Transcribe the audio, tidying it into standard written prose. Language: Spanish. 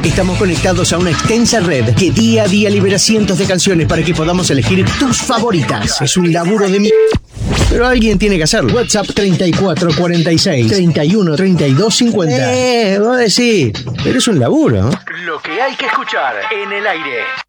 Estamos conectados a una extensa red que día a día libera cientos de canciones para que podamos elegir tus favoritas. Es un laburo de pero alguien tiene que hacerlo. WhatsApp 34 46 31 32 50. Vos decís, pero es un laburo. Lo que hay que escuchar en el aire.